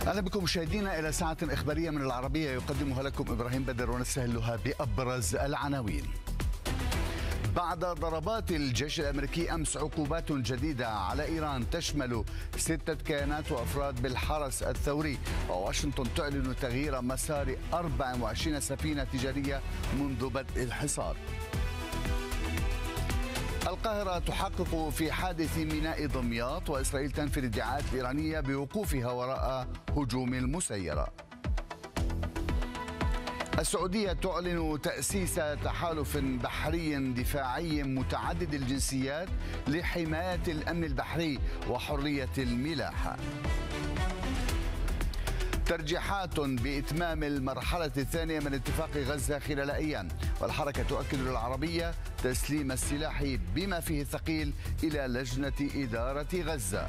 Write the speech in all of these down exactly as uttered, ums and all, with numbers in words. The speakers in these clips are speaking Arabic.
أهلا بكم مشاهدينا إلى ساعة إخبارية من العربية يقدمها لكم إبراهيم بدر ونستهلها بأبرز العناوين. بعد ضربات الجيش الأمريكي أمس عقوبات جديدة على إيران تشمل ستة كيانات وأفراد بالحرس الثوري، وواشنطن تعلن تغيير مسار أربع وعشرين سفينة تجارية منذ بدء الحصار. القاهرة تحقق في حادث ميناء دمياط، وإسرائيل تنفي الادعاءات الإيرانية بوقوفها وراء هجوم المسيرة. السعودية تعلن تأسيس تحالف بحري دفاعي متعدد الجنسيات لحماية الأمن البحري وحرية الملاحة. ترجيحات بإتمام المرحلة الثانية من اتفاق غزة خلال أيام، والحركة تؤكد للعربية تسليم السلاح بما فيه الثقيل إلى لجنة إدارة غزة.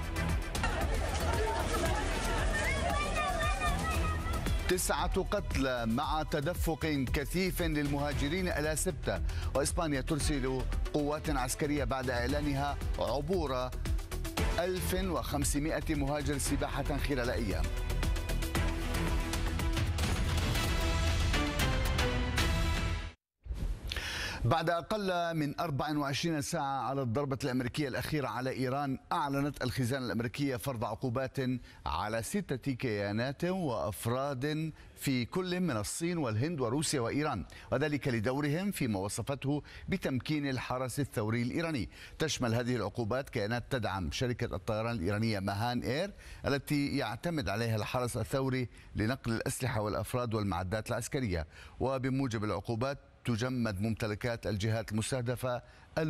تسعة قتلى مع تدفق كثيف للمهاجرين إلى سبتة، وإسبانيا ترسل قوات عسكرية بعد إعلانها عبور ألف وخمسمائة مهاجر سباحة خلال أيام. بعد أقل من أربع وعشرين ساعة على الضربة الأمريكية الأخيرة على إيران، أعلنت الخزانة الأمريكية فرض عقوبات على ستة كيانات وأفراد في كل من الصين والهند وروسيا وإيران، وذلك لدورهم فيما وصفته بتمكين الحرس الثوري الإيراني. تشمل هذه العقوبات كيانات تدعم شركة الطيران الإيرانية ماهان إير التي يعتمد عليها الحرس الثوري لنقل الأسلحة والأفراد والمعدات العسكرية، وبموجب العقوبات تجمد ممتلكات الجهات المستهدفة